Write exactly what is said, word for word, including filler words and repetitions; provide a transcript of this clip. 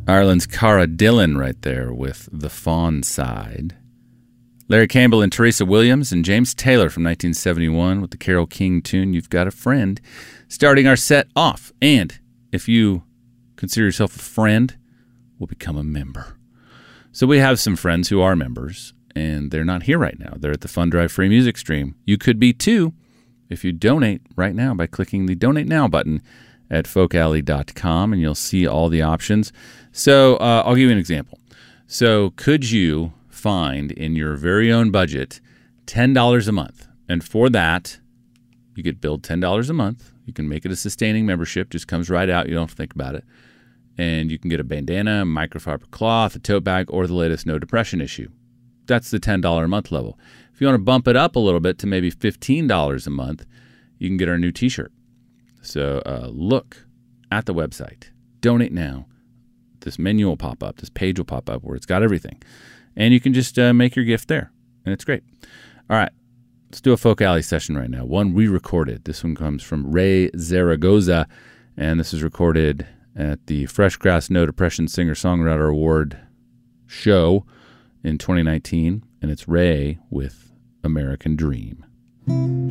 Ireland's Cara Dillon right there with The Fawn Side. Larry Campbell and Teresa Williams and James Taylor from nineteen seventy-one with the Carole King tune, You've Got a Friend, starting our set off. And if you consider yourself a friend, we'll become a member. So we have some friends who are members, and they're not here right now. They're at the Fund Drive Free Music Stream. You could be too if you donate right now by clicking the Donate Now button at folk alley dot com, and you'll see all the options. So uh, I'll give you an example. So could you find in your very own budget ten dollars a month? And for that, you get billed ten dollars a month. You can make it a sustaining membership. Just comes right out. You don't have to think about it. And you can get a bandana, microfiber cloth, a tote bag, or the latest No Depression issue. That's the ten dollars a month level. If you want to bump it up a little bit to maybe fifteen dollars a month, you can get our new t-shirt. So uh, look at the website. Donate now. This menu will pop up. This page will pop up where it's got everything. And you can just uh, make your gift there. And it's great. All right. Let's do a Folk Alley session right now. One re-recorded. This one comes from Ray Zaragoza. And this is recorded at the Fresh Grass No Depression Singer-Songwriter Award show in twenty nineteen. And it's Ray with American Dream.